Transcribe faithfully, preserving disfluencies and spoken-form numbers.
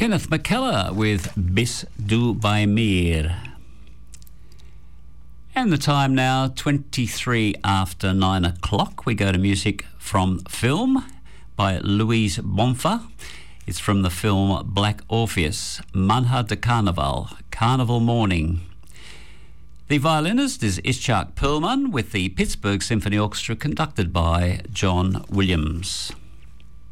Kenneth McKellar with Bis du bei mir. And the time now, twenty-three after nine o'clock. We go to music from film by Louise Bonfa. It's from the film Black Orpheus, Manhã de Carnaval, Carnival Morning. The violinist is Itzhak Perlman with the Pittsburgh Symphony Orchestra conducted by John Williams.